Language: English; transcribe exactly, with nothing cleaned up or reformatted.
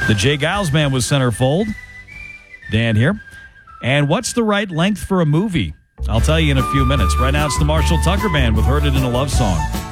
The Jay Giles Band was centerfold. Dan here. And what's the right length for a movie? I'll tell you in a few minutes. Right now, it's the Marshall Tucker Band with Heard It in a Love Song.